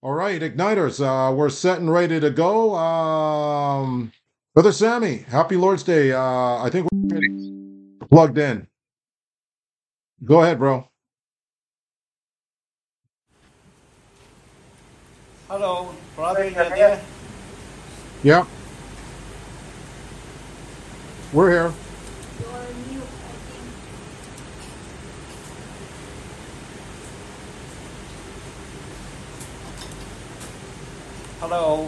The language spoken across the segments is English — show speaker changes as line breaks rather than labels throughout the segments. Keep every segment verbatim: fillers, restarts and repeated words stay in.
All right, Igniters, uh, we're set and ready to go. Um, Brother Sammy, happy Lord's Day. Uh, I think we're ready. Plugged in. Go ahead, bro.
Hello, brother, you there?
Yeah, we're here.
You're mute, I think.
Hello.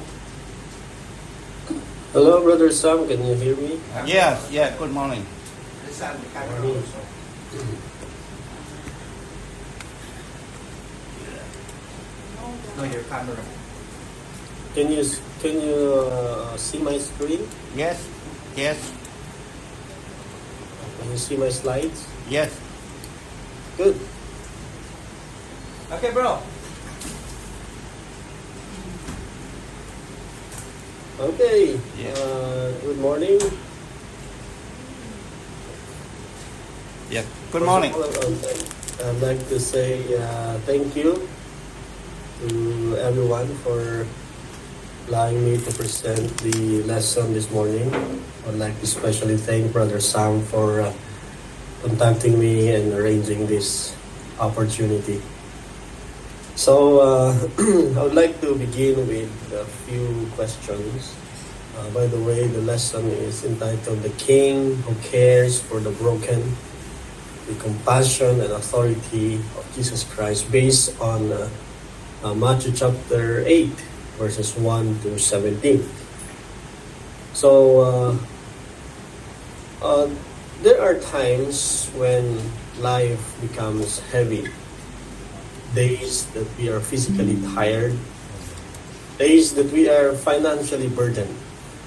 Hello, Brother Sam. Can you hear me?
Yes, yeah, good morning.
Morning.
No, your camera.
Can you can you uh, see my screen?
Yes, yes,
Can you see my slides?
yes.
Good.
Okay, bro.
Okay.
Yeah.
Uh, good morning.
Yeah, good
First
morning.
of all, I'd I'd like to say uh, thank you to everyone for allowing me to present the lesson this morning. I'd like to especially thank Brother Sam for uh, contacting me and arranging this opportunity. So uh, I would like to begin with a few questions. Uh, by the way, the lesson is entitled "The King Who Cares for the Broken: The Compassion and Authority of Jesus Christ," based on uh, uh, Matthew chapter eight, verses one to seventeen. So uh, uh, there are times when life becomes heavy. Days that we are physically tired, days that we are financially burdened,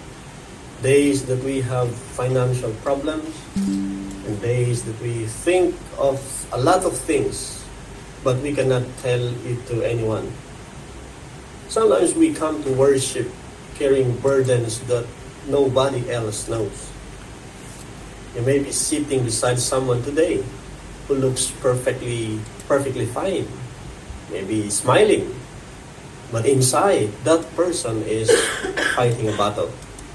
days that we have financial problems, and days that we think of a lot of things, but we cannot tell it to anyone. Sometimes we come to worship carrying burdens that nobody else knows. You may be sitting beside someone today who looks perfectly, perfectly fine, maybe smiling, but inside, that person is fighting a battle.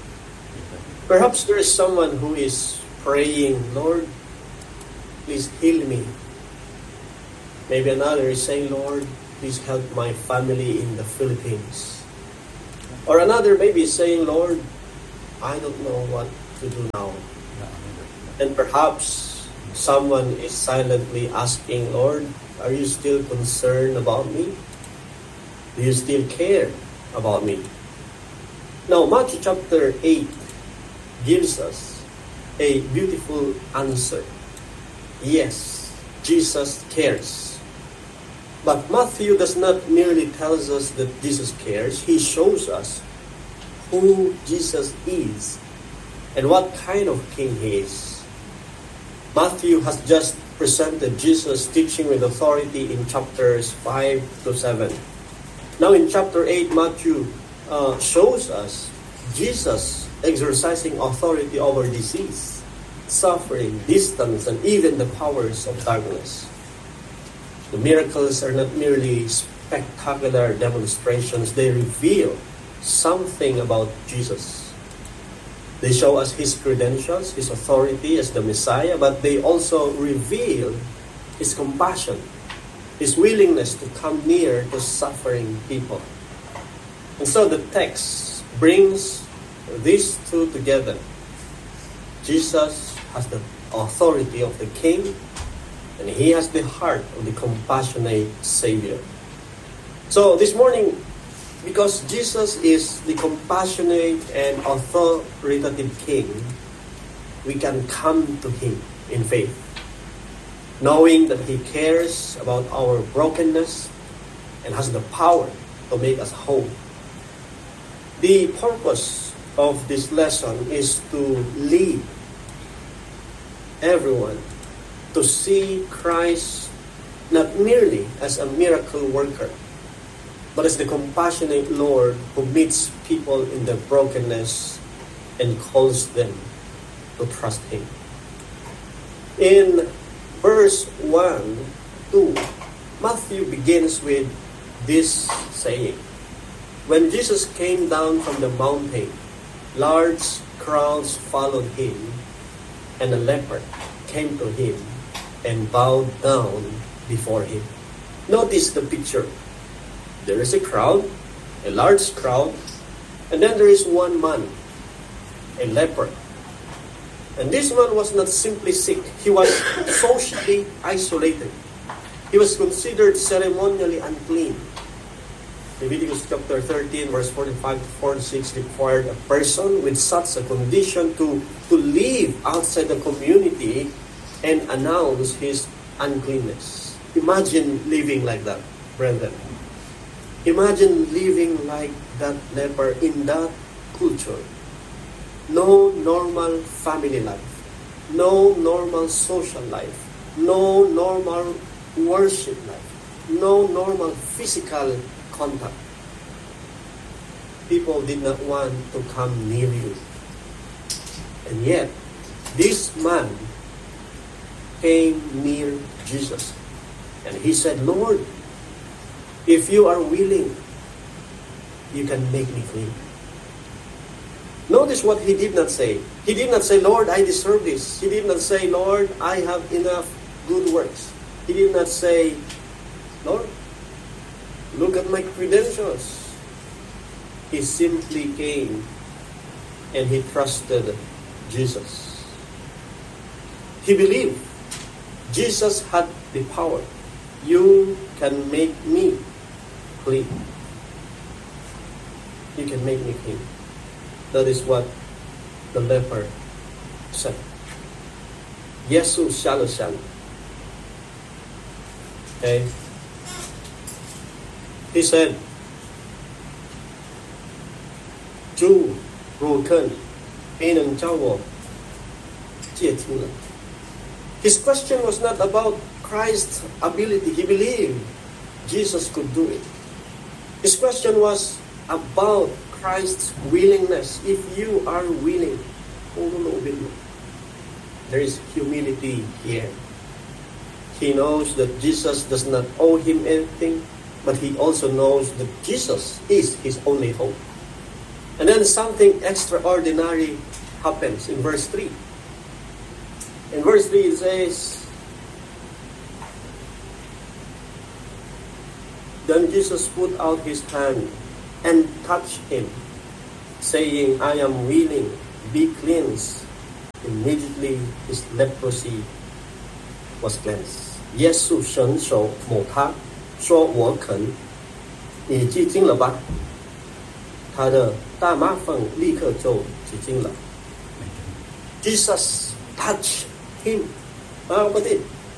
Perhaps there is someone who is praying, "Lord, please heal me." Maybe another is saying, "Lord, please help my family in the Philippines." Or another maybe is saying, "Lord, I don't know what to do now." And perhaps someone is silently asking, "Lord, are you still concerned about me? Do you still care about me?" Now, Matthew chapter eight gives us a beautiful answer. Yes, Jesus cares. But Matthew does not merely tell us that Jesus cares. He shows us who Jesus is and what kind of king he is. Matthew has just presented Jesus teaching with authority in chapters five to seven. Now in chapter eight, Matthew uh, shows us Jesus exercising authority over disease, suffering, distance, and even the powers of darkness. The miracles are not merely spectacular demonstrations, they reveal something about Jesus. They show us his credentials, his authority as the Messiah, but they also reveal his compassion, his willingness to come near to suffering people. And so the text brings these two together. Jesus has the authority of the King, and he has the heart of the compassionate Savior. So this morning, because Jesus is the compassionate and authoritative King, we can come to him in faith, knowing that he cares about our brokenness and has the power to make us whole. The purpose of this lesson is to lead everyone to see Christ not merely as a miracle worker, but as the compassionate Lord who meets people in their brokenness and calls them to trust him. In verse one, two, Matthew begins with this saying. When Jesus came down from the mountain, large crowds followed him, and a leper came to him and bowed down before him. Notice the picture. There is a crowd, a large crowd, and then there is one man, a leper. And this man was not simply sick. He was socially isolated. He was considered ceremonially unclean. Leviticus chapter thirteen, verse forty-five to forty-six required a person with such a condition to, to live outside the community and announce his uncleanness. Imagine living like that, brethren. Imagine living like that leper in that culture. No normal family life, no normal social life, no normal worship life, no normal physical contact. People did not want to come near you. And yet, this man came near Jesus. And he said, Lord, if you are willing, you can make me clean. Notice what he did not say. He did not say, Lord, I deserve this. He did not say, Lord, I have enough good works. He did not say, Lord, look at my credentials. He simply came and he trusted Jesus. He believed Jesus had the power. You can make me clean. You can make me clean. That is what the leper said. Yesu shalo shalo. Okay? He said, Chú rù cân, inang chawo, jietula. His question was not about Christ's ability. He believed Jesus could do it. His question was about Christ's willingness. If you are willing, there is humility here. He knows that Jesus does not owe him anything, but he also knows that Jesus is his only hope. And then something extraordinary happens in verse three. In verse three it says, Then Jesus put out his hand and touched him, saying, I am willing, be cleansed. Immediately his leprosy was cleansed. 耶稣伸手摸他，说我肯，你洁净了吧？他的大麻风立刻就洁净了。Jesus touched him. Ah, kapatid,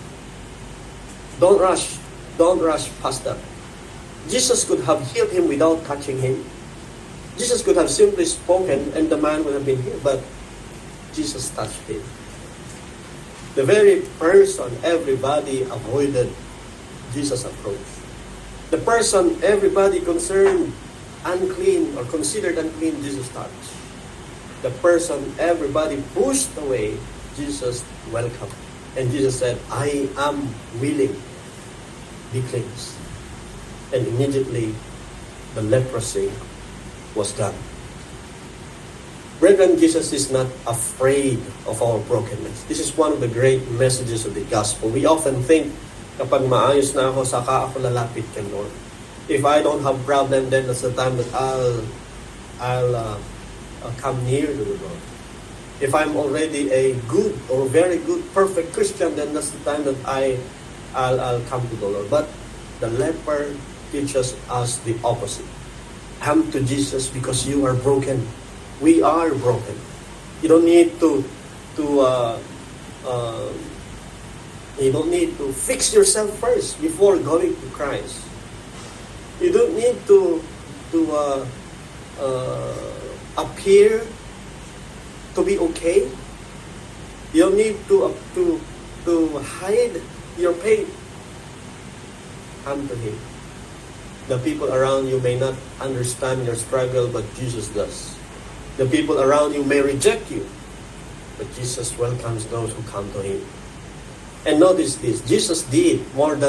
don't rush, don't rush past that. Jesus could have healed him without touching him. Jesus could have simply spoken and the man would have been healed, but Jesus touched him. The very person everybody avoided, Jesus approached. The person everybody concerned unclean or considered unclean, Jesus touched. The person everybody pushed away, Jesus welcomed. And Jesus said, I am willing, be cleansed. And immediately the leprosy was gone. Brethren, Jesus is not afraid of our brokenness. This is one of the great messages of the gospel. We often think, kapag maayos na ako, saka ako lalapit kay Lord. If I don't have problem, then that's the time that I'll, I'll, uh, I'll come near to the Lord. If I'm already a good or very good, perfect Christian, then that's the time that I, I'll, I'll come to the Lord. But the leper teaches us the opposite. Come to Jesus because you are broken. We are broken. You don't need to, to, uh, uh, you don't need to fix yourself first before going to Christ. You don't need to, to uh, uh, appear to be okay. You don't need to, uh, to, to hide your pain. Come to Him. The people around you may not understand your struggle, but Jesus does. The people around you may reject you, but Jesus welcomes those who come to Him. And notice this, Jesus did more than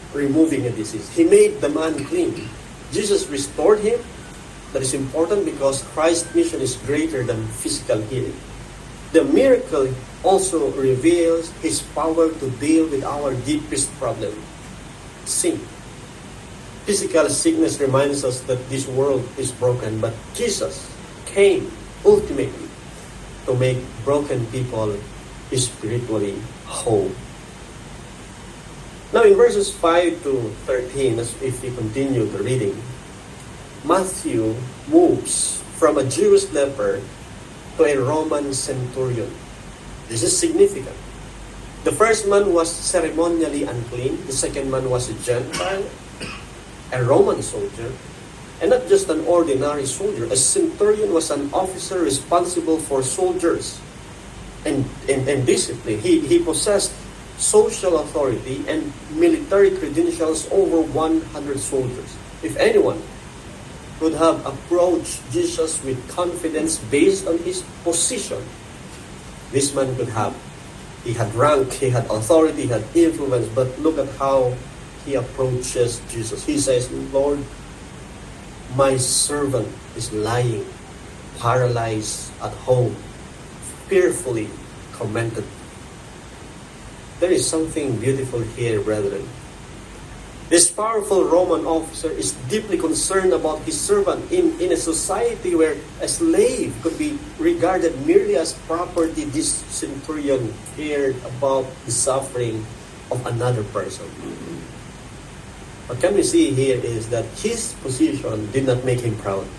removing a disease. He made the man clean. Jesus restored him. That is important because Christ's mission is greater than physical healing. The miracle also reveals His power to deal with our deepest problem, sin. Physical sickness reminds us that this world is broken, but Jesus came ultimately to make broken people spiritually whole. Now in verses five to thirteen, as if we continue the reading, Matthew moves from a Jewish leper to a Roman centurion. This is significant. The first man was ceremonially unclean. The second man was a Gentile, a Roman soldier, and not just an ordinary soldier. A centurion was an officer responsible for soldiers and, and, and discipline. He, he possessed social authority and military credentials over one hundred soldiers. If anyone could have approached Jesus with confidence based on his position, this man could have. He had rank, he had authority, he had influence, but look at how he approaches Jesus. He says, Lord, my servant is lying, paralyzed at home, fearfully tormented. There is something beautiful here, brethren. This powerful Roman officer is deeply concerned about his servant in, in a society where a slave could be regarded merely as property. This centurion cared about the suffering of another person. What can we see here is that his position did not make him proud.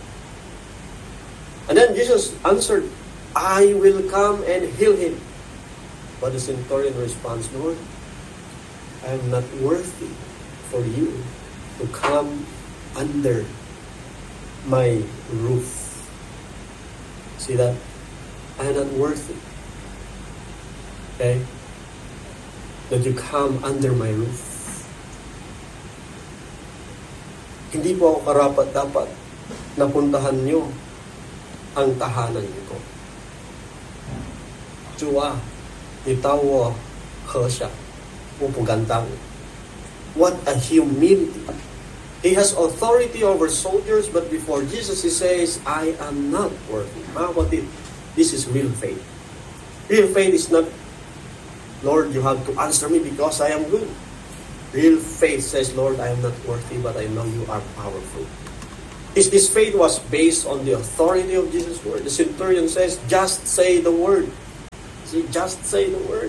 And then Jesus answered, I will come and heal him. But the centurion responds, Lord, I am not worthy for you to come under my roof. See that? I am not worthy. Okay? That you come under my roof. Hindi po ako karapat-dapat na puntahan niyo ang tahanan niyo ko. 主啊，你到我何下，我不敢当。What a humility. He has authority over soldiers, but before Jesus he says, I am not worthy. Mga kapatid, this is real faith. Real faith is not, Lord, you have to answer me because I am good. Real faith says, Lord, I am not worthy, but I know you are powerful. His, his faith was based on the authority of Jesus' word. The centurion says, just say the word. See, just say the word.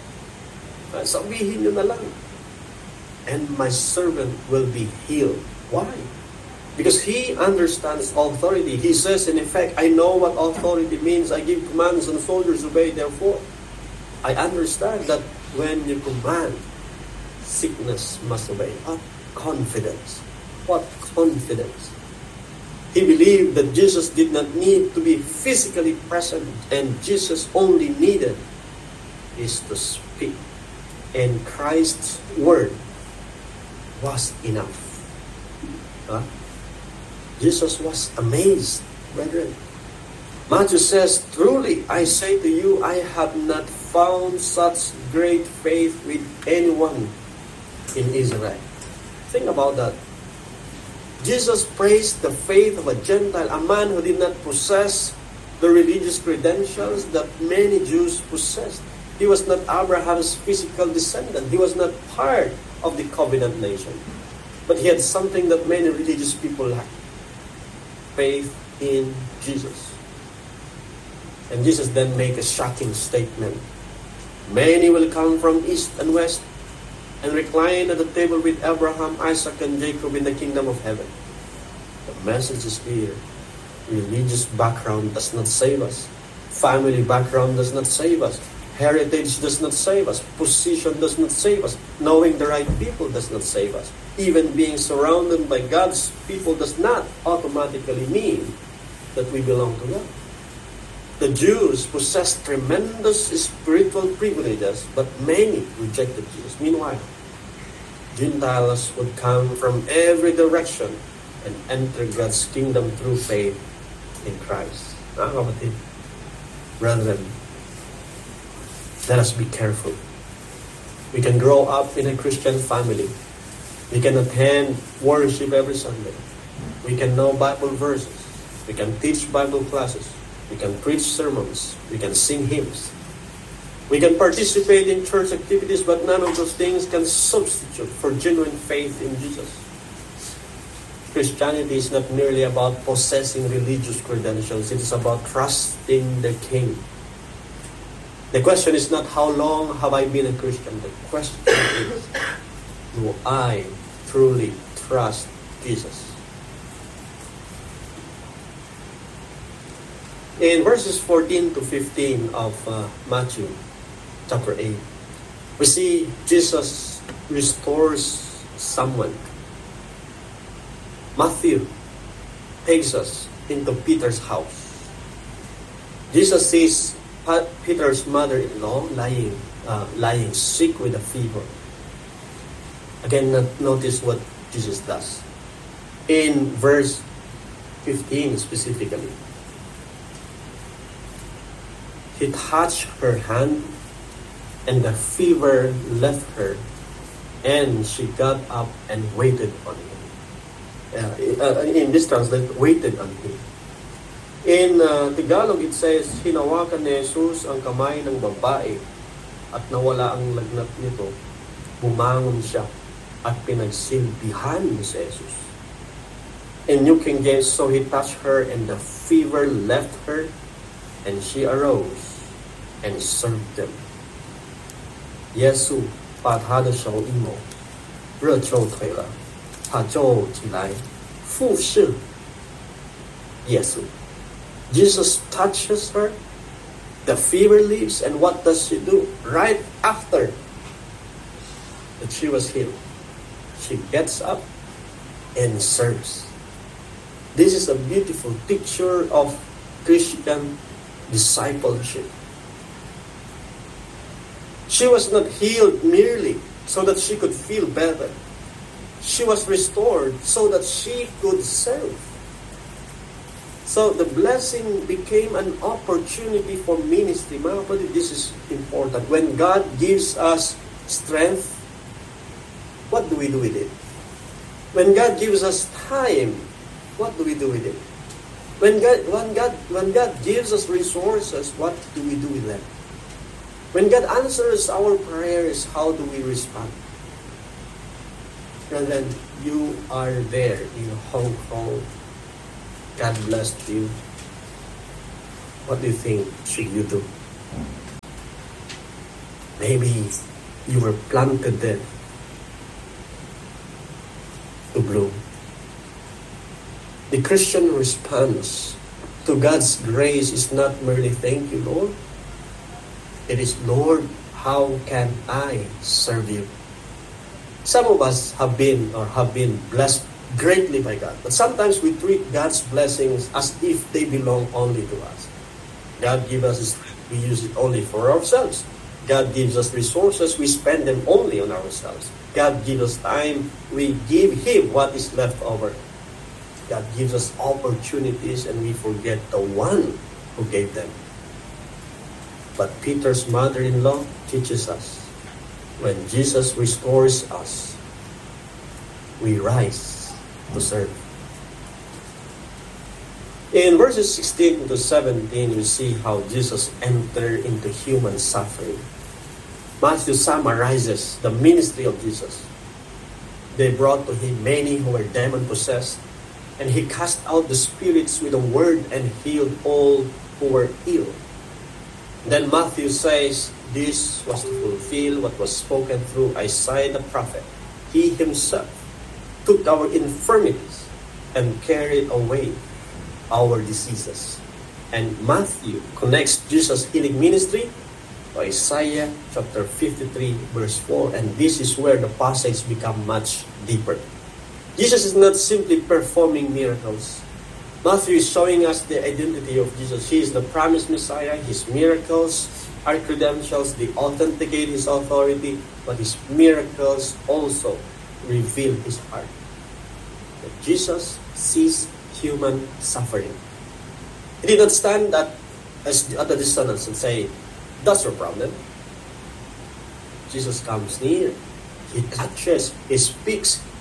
Sabihin nyo na lang. And my servant will be healed. Why? Because he understands authority. He says, in effect, I know what authority means. I give commands and soldiers obey. Therefore, I understand that when you command, sickness must obey. What confidence. What confidence. He believed that Jesus did not need to be physically present, and Jesus only needed is to speak. And Christ's word was enough. Huh? Jesus was amazed, brethren. Matthew says, truly, I say to you, I have not found such great faith with anyone in Israel. Think about that. Jesus praised the faith of a Gentile, a man who did not possess the religious credentials that many Jews possessed. He was not Abraham's physical descendant. He was not part of the covenant nation. But he had something that many religious people lack. Faith in Jesus. And Jesus then made a shocking statement. Many will come from east and west and recline at the table with Abraham, Isaac, and Jacob in the kingdom of heaven. The message is clear. Religious background does not save us. Family background does not save us. Heritage does not save us. Position does not save us. Knowing the right people does not save us. Even being surrounded by God's people does not automatically mean that we belong to God. The Jews possessed tremendous spiritual privileges, but many rejected Jesus. Meanwhile, Gentiles would come from every direction and enter God's kingdom through faith in Christ. Mga kapatid, brethren, let us be careful. We can grow up in a Christian family, We can attend worship every Sunday. We can know Bible verses. We can teach Bible classes. We can preach sermons. We can sing hymns. We can participate in church activities, but none of those things can substitute for genuine faith in Jesus. Christianity is not merely about possessing religious credentials. It is about trusting the King. The question is not how long have I been a Christian. The question is, do I truly trust Jesus? In verses fourteen to fifteen of uh, Matthew chapter eight, we see Jesus restores someone. Matthew takes us into Peter's house. Jesus sees Peter's mother-in-law lying, uh, lying sick with a fever. Again, notice what Jesus does. In verse fifteen specifically, he touched her hand, and the fever left her, and she got up and waited on him. Uh, in this translation, waited on him. In uh, Tagalog, it says, hinawakan ni Jesus ang kamay ng babae at nawala ang lagnat nito. Bumangon siya at pinagsilbihan ni si Jesus. In New King James, so he touched her and the fever left her, and she arose and served them. Yesu 把他的手一抹，热就退了，他就起来服侍耶稣。Jesus touches her, the fever leaves, and what does she do? Right after that she was healed, she gets up and serves. This is a beautiful picture of Christian discipleship. She was not healed merely so that she could feel better. She was restored so that she could serve. So the blessing became an opportunity for ministry. Mga kapatid, this is important. When God gives us strength, what do we do with it? When God gives us time, what do we do with it? When God, when God, when God gives us resources, what do we do with them? When God answers our prayers, how do we respond? And then you are there in Hong Kong. God blessed you. What do you think should you do? Maybe you were planted there to bloom. The Christian response to God's grace is not merely thank you, Lord. It is, Lord, how can I serve you? Some of us have been or have been blessed greatly by God, but sometimes we treat God's blessings as if they belong only to us. God gives us, we use it only for ourselves. God gives us resources, we spend them only on ourselves. God gives us time, we give Him what is left over. God gives us opportunities and we forget the one who gave them. But Peter's mother-in-law teaches us, when Jesus restores us, we rise to serve. In verses sixteen to seventeen, we see how Jesus entered into human suffering. Matthew summarizes the ministry of Jesus. They brought to him many who were demon-possessed, and he cast out the spirits with a word and healed all who were ill. Then Matthew says, this was to fulfill what was spoken through Isaiah the prophet. He himself took our infirmities and carried away our diseases. And Matthew connects Jesus' healing ministry to Isaiah chapter fifty-three verse four, and this is where the passage becomes much deeper. Jesus is not simply performing miracles. Matthew is showing us the identity of Jesus. He is the promised Messiah. His miracles are credentials. They authenticate His authority, but His miracles also reveal His heart. That Jesus sees human suffering. He did not stand at, at a distance and say, that's your problem. Jesus comes near. He touches, He speaks,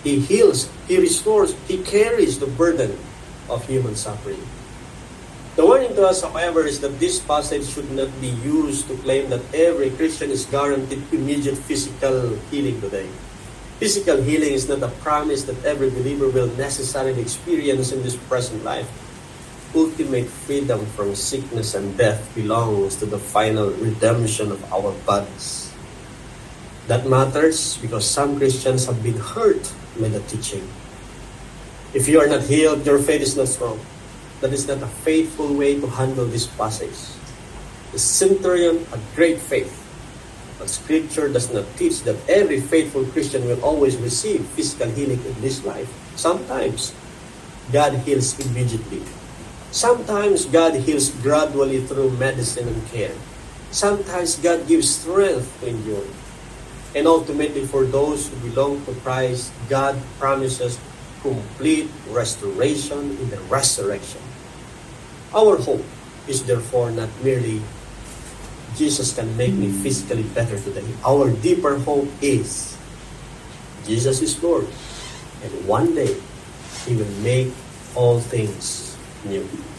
He heals, He restores, He carries the burden of human suffering. The warning to us, however, is that this passage should not be used to claim that every Christian is guaranteed immediate physical healing today. Physical healing is not a promise that every believer will necessarily experience in this present life. Ultimate freedom from sickness and death belongs to the final redemption of our bodies. That matters because some Christians have been hurt by the teaching. If you are not healed, your faith is not strong. That is not a faithful way to handle this passage. The centurion had great faith, but Scripture does not teach that every faithful Christian will always receive physical healing in this life. Sometimes, God heals immediately. Sometimes, God heals gradually through medicine and care. Sometimes, God gives strength to endure. And ultimately, for those who belong to Christ, God promises complete restoration in the resurrection. Our hope is therefore not merely Jesus can make me physically better today. Our deeper hope is Jesus is Lord, and one day He will make all things new.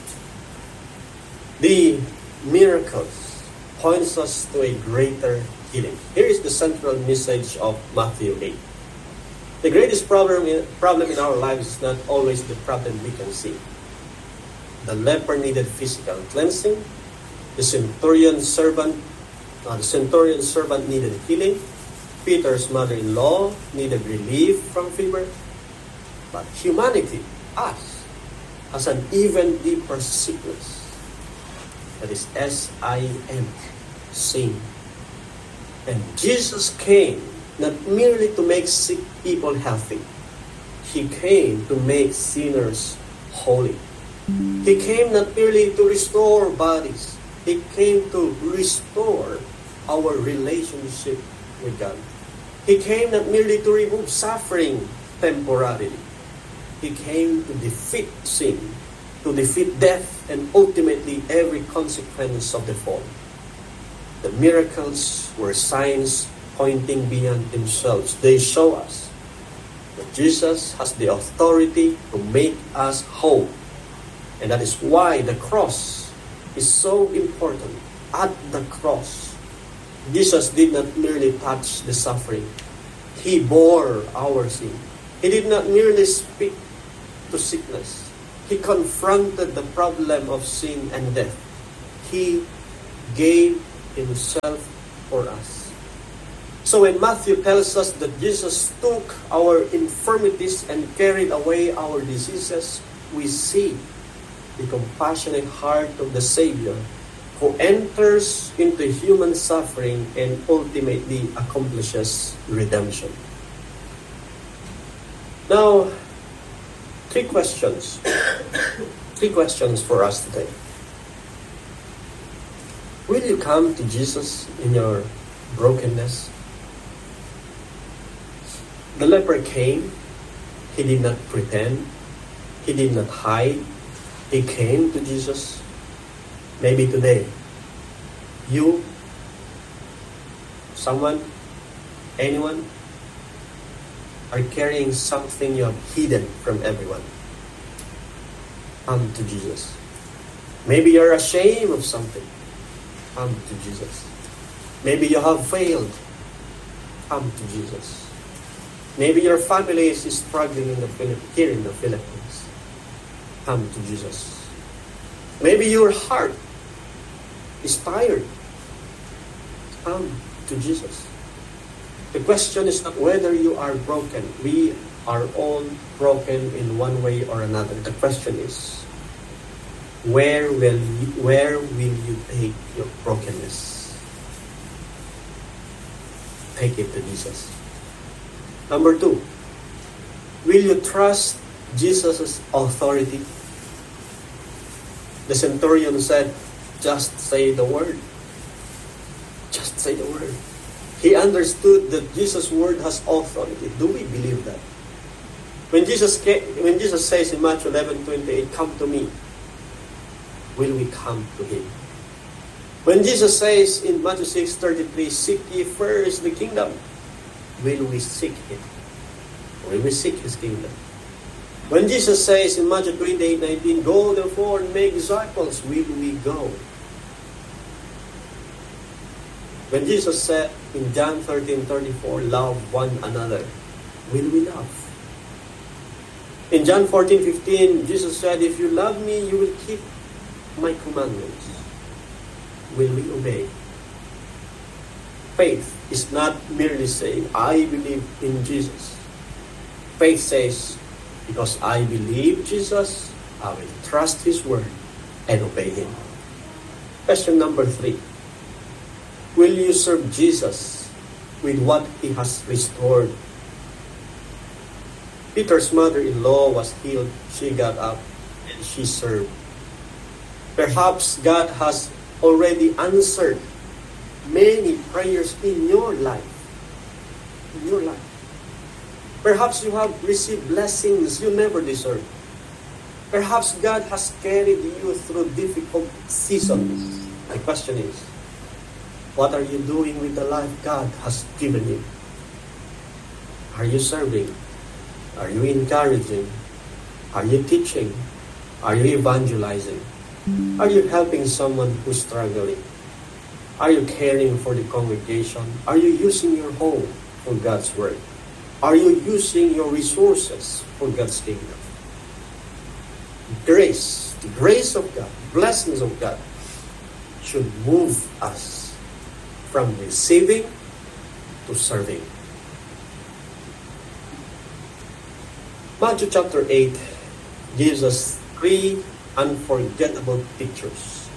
The miracles points us to a greater healing. Here is the central message of Matthew eight. The greatest problem in, problem in our lives is not always the problem we can see. The leper needed physical cleansing. The centurion servant, uh, the centurion servant needed healing. Peter's mother-in-law needed relief from fever. But humanity, us, has an even deeper sickness. That is S I N, sin. And Jesus came not merely to make sick people healthy. He came to make sinners holy. He came not merely to restore bodies. He came to restore our relationship with God. He came not merely to remove suffering temporarily. He came to defeat sin, to defeat death, and ultimately every consequence of the fall. The miracles were signs pointing beyond themselves. They show us that Jesus has the authority to make us whole. And that is why the cross is so important. At the cross, Jesus did not merely touch the suffering. He bore our sin. He did not merely speak to sickness. He confronted the problem of sin and death. He gave Himself for us. So when Matthew tells us that Jesus took our infirmities and carried away our diseases, we see the compassionate heart of the Savior who enters into human suffering and ultimately accomplishes redemption. Now, three questions. Three questions for us today. Will you come to Jesus in your brokenness? The leper came. He did not pretend. He did not hide. He came to Jesus. Maybe today, you, someone, anyone, are carrying something you have hidden from everyone. Come to Jesus. Maybe you're ashamed of something. Come to Jesus. Maybe you have failed. Come to Jesus. Maybe your family is struggling in the Philippines, here in the Philippines. Come to Jesus. Maybe your heart is tired. Come to Jesus. The question is not whether you are broken. We are all broken in one way or another. The question is, where will you, where will you take your brokenness? Take it to Jesus. Number two, will you trust Jesus' authority? The centurion said, just say the word. Just say the word. He understood that Jesus' word has authority. Do we believe that? When Jesus came, when Jesus says in Matthew eleven twenty-eight, come to me, will we come to Him? When Jesus says in Matthew six thirty-three, seek ye first the kingdom, will we seek it? Will we seek His kingdom? When Jesus says in Matthew twenty-eight nineteen, go therefore and make disciples, will we go? When Jesus said in John thirteen thirty-four, love one another, will we love? In John fourteen fifteen, Jesus said, if you love me, you will keep my commandments. Will we obey? Faith is not merely saying, I believe in Jesus. Faith says, because I believe Jesus, I will trust His word and obey Him. Question number three. Will you serve Jesus with what He has restored? Peter's mother-in-law was healed. She got up and she served. Perhaps God has already answered many prayers in your life. In your life. Perhaps you have received blessings you never deserved. Perhaps God has carried you through difficult seasons. My question is, what are you doing with the life God has given you? Are you serving? Are you encouraging? Are you teaching? Are you evangelizing? Are you helping someone who's struggling? Are you caring for the congregation? Are you using your home for God's word? Are you using your resources for God's kingdom? Grace, the grace of God, blessings of God should move us from receiving to serving. Matthew chapter eight gives us three unforgettable pictures.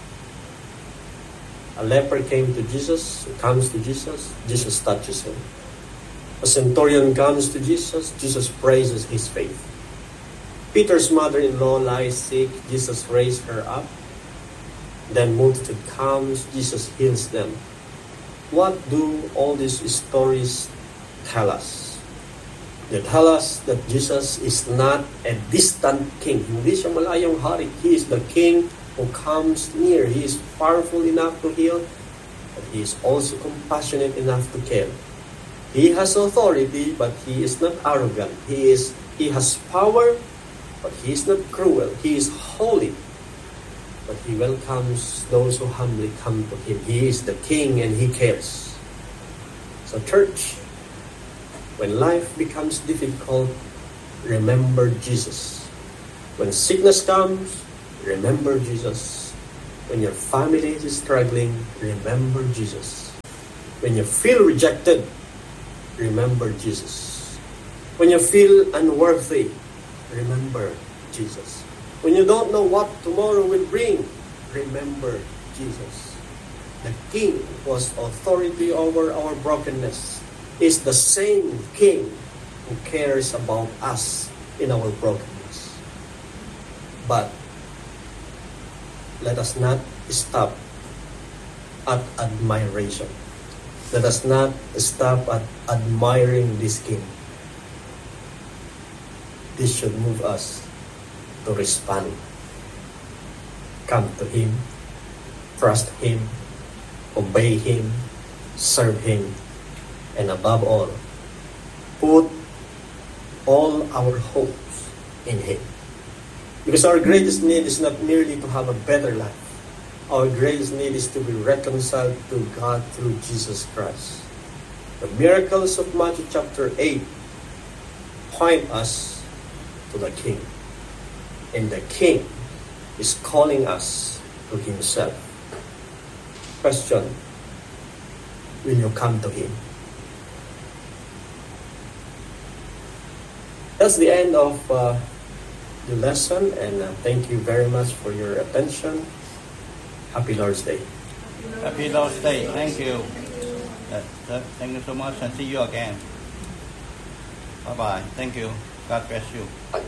A leper came to Jesus, comes to Jesus, Jesus touches him. A centurion comes to Jesus, Jesus praises his faith. Peter's mother-in-law lies sick, Jesus raised her up. Then multitude comes, Jesus heals them. What do all these stories tell us? They tell us that Jesus is not a distant king. Hindi siya malayong hari. He is the king who comes near. He is powerful enough to heal, but He is also compassionate enough to care. He has authority, but He is not arrogant. He is He has power, but He is not cruel. He is holy, but He welcomes those who humbly come to Him. He is the King and He cares. So church, when life becomes difficult, remember Jesus. When sickness comes, remember Jesus. When your family is struggling, remember Jesus. When you feel rejected, remember Jesus. When you feel unworthy, remember Jesus. When you don't know what tomorrow will bring, remember Jesus. The King who has authority over our brokenness is the same King who cares about us in our brokenness. But let us not stop at admiration. Let us not stop at admiring this King. This should move us to respond. Come to Him, trust Him, obey Him, serve Him, and above all, put all our hopes in Him. Because our greatest need is not merely to have a better life. Our greatest need is to be reconciled to God through Jesus Christ. The miracles of Matthew chapter eight point us to the King. And the King is calling us to Himself. Question, will you come to Him? That's the end of uh, the lesson, and uh, thank you very much for your attention. Happy Lord's Day.
Happy Lord's Day. Thank you. Uh, th- Thank you so much, and see you again. Bye bye. Thank you. God bless you.
Bye.